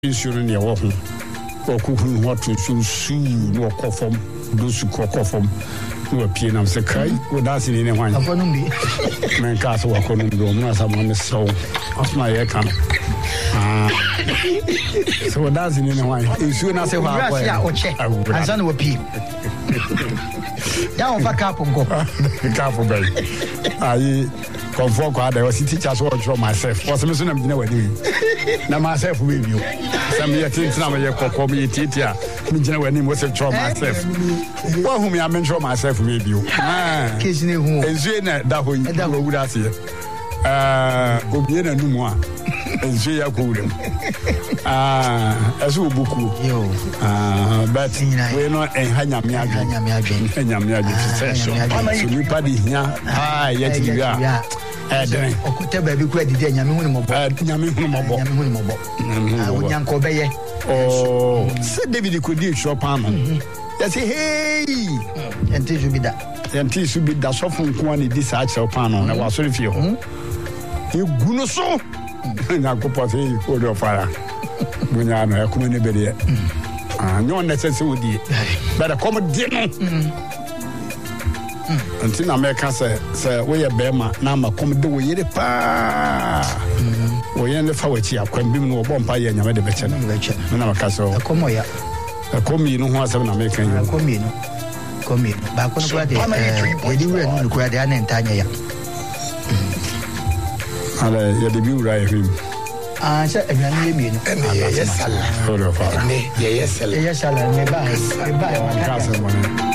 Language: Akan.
insurance near walking or cooking what to soon or coffee, those who coffee. No appear now, say, cry, go dancing in a wine. Man, castle walk on the room, as I'm on the soul of my account. So dancing in a wine. You soon as a while, I son will pee. Down back up and go. Careful, baby. I conform quite I was teachers watch for myself. What's the mission of dinner with you? Now, myself with you. Some year things now, you call me teacher. Me, when he was a draw myself. Well, whom I mention myself with you. Kiss me, who is in that way that would ask you. Obiena Numwa. And she are good. As we book you. But we're not a Hanyamiagan. So you party here. Ah, yet you are. Oh, said David could do shop armor. That's hey, and this should be that. And this should be that soft one. This actual panel. I was sorry for you. You go so. Na kupati odo fara bunya no yakuma ne bede no necessary wodi but come dey until America say we be ma na ma come dey we yere pa we yen fa wachi akwam bim no obo mpa ye nyame de beche na maka so come ya come no ho asem na America you come ba ko no kwa de we di we no kwa de anentanya ya ale ya debut right him say everyone me yes sala hold on father yes sala me ba